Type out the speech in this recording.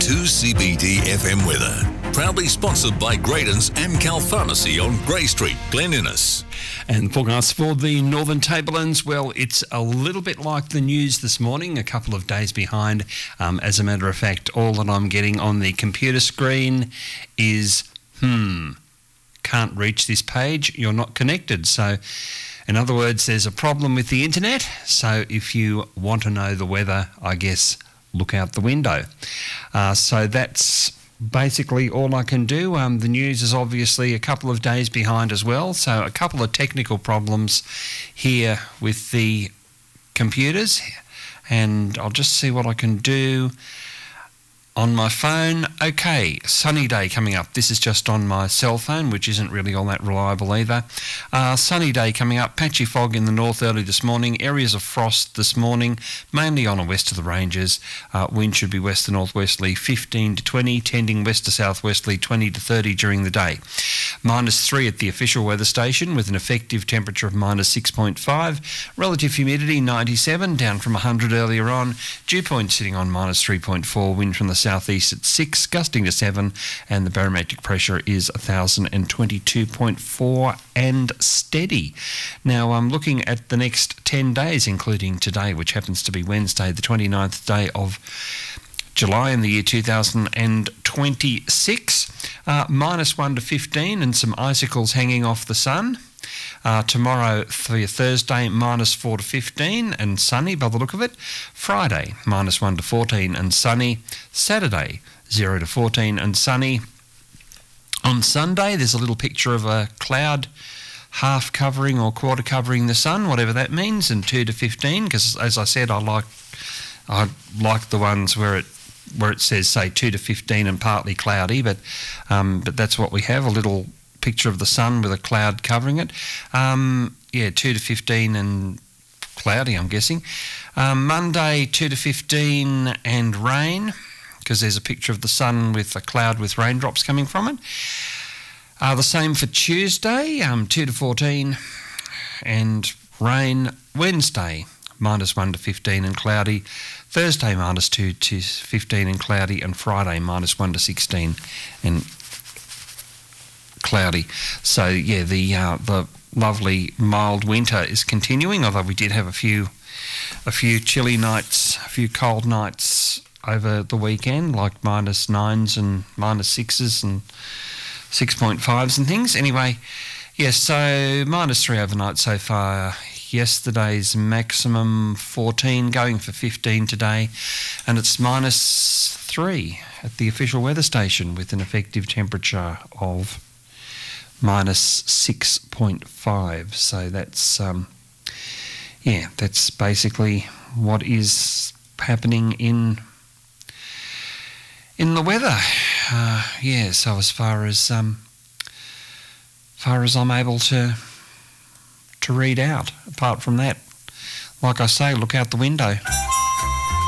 2CBD FM weather. Proudly sponsored by Graydon's Amcal Pharmacy on Grey Street, Glen Innes. And forecast for the Northern Tablelands, well, it's a little bit like the news this morning, a couple of days behind. As a matter of fact, all that I'm getting on the computer screen is, can't reach this page, you're not connected. So, in other words, there's a problem with the internet. So if you want to know the weather, I guess, look out the window. So that's basically all I can do. The news is obviously a couple of days behind as well, so a couple of technical problems here with the computers, and I'll just see what I can do on my phone. Okay, sunny day coming up. This is just on my cell phone, which isn't really all that reliable either. Sunny day coming up. Patchy fog in the north early this morning. Areas of frost this morning, mainly on and west of the ranges. Wind should be west to northwesterly 15 to 20, tending west to southwesterly 20 to 30 during the day. -3 at the official weather station with an effective temperature of -6.5. Relative humidity 97, down from 100 earlier on. Dew point sitting on -3.4. Wind from the southeast at 6, gusting to 7, and the barometric pressure is 1,022.4 and steady. Now I'm looking at the next 10 days, including today, which happens to be Wednesday, the 29th day of July in the year 2026. -1 to 15 and some icicles hanging off the sun. Tomorrow for your Thursday, -4 to 15 and sunny by the look of it. Friday, -1 to 14 and sunny. Saturday, 0 to 14 and sunny. On Sunday, there's a little picture of a cloud half covering or quarter covering the sun, whatever that means, and 2 to 15, because as I said, I like the ones where it says, say, 2 to 15 and partly cloudy, but that's what we have, a little picture of the sun with a cloud covering it. 2 to 15 and cloudy, I'm guessing. Monday, 2 to 15 and rain, because there's a picture of the sun with a cloud with raindrops coming from it. The same for Tuesday, 2 to 14 and rain. Wednesday, -1 to 15 and cloudy. Thursday, -2 to 15 and cloudy. And Friday, -1 to 16 and cloudy. So yeah, the lovely mild winter is continuing, although we did have a few chilly nights, a few cold nights over the weekend, like -9s and -6s and 6.5s and things. Anyway, yes, so -3 overnight so far. Yesterday's maximum 14, going for 15 today, and it's -3 at the official weather station with an effective temperature of -6.5. So that's that's basically what is happening in the weather. So as far as I'm able to read out. Apart from that, like I say, look out the window.